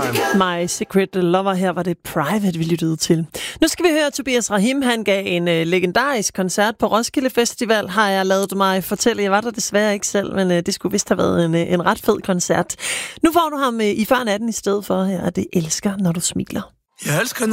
My Secret Lover, her var det Private, vi lyttede til. Nu skal vi høre Tobias Rahim. Han gav en legendarisk koncert på Roskilde Festival, har jeg lavet mig fortælle. Jeg var der desværre ikke selv, men det skulle vist have været en ret fed koncert. Nu får du ham i før natten i stedet for. Her er det Elsker, når du smiler. Jeg elsker,